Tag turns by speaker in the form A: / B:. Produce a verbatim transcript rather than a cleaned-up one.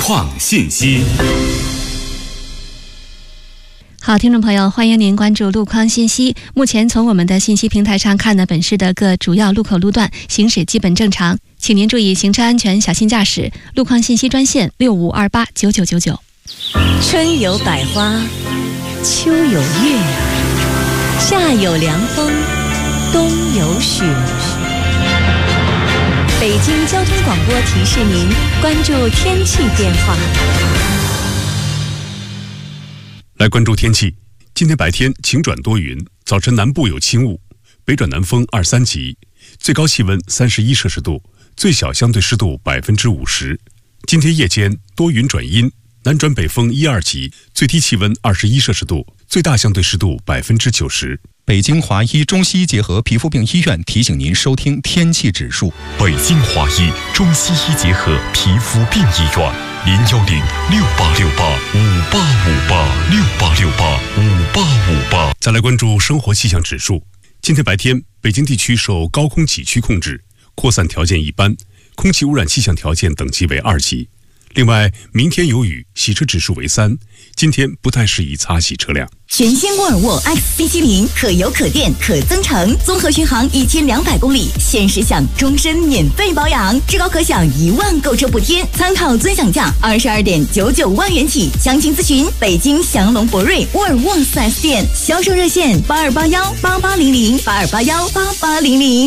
A: 况信息。
B: 好，听众朋友，欢迎您关注路况信息。目前从我们的信息平台上看呢，本市的各主要路口路段行驶基本正常，请您注意行车安全，小心驾驶。路况信息专线六五二八九九九九。
C: 春有百花，秋有月，夏有凉风，冬有雪。北京交通广播提示您关注天气变化。
D: 来关注天气，今天白天晴转多云，早晨南部有轻雾，北转南风二三级，最高气温三十一摄氏度，最小相对湿度百分之五十。今天夜间多云转阴，南转北风一二级，最低气温二十一摄氏度，最大相对湿度百分之九十。
E: 北京华医中西医结合皮肤病医院提醒您收听天气指数。
F: 北京华医中西医结合皮肤病医院，零幺零六八六八五八五八六八六八五八五八。
D: 再来关注生活气象指数。今天白天，北京地区受高空脊区控制，扩散条件一般，空气污染气象条件等级为二级。另外，明天有雨，洗车指数为三，今天不太适宜擦洗车辆。
C: 全新沃尔沃 X C 七零可油可电可增程，综合巡航一千两百公里，限时享终身免费保养，至高可享一万购车补贴，参考尊享价二十二点九九万元起。详情咨询北京祥龙博瑞沃尔沃 四 S 店，销售热线八二八幺八八零零八二八幺八八零零。